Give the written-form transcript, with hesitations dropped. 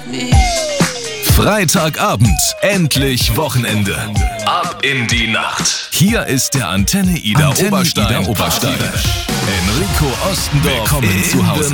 Freitagabend, endlich Wochenende. Ab in die Nacht. Hier ist der Antenne Ida Oberstein. Enrico Ostendorf, willkommen zu Hause.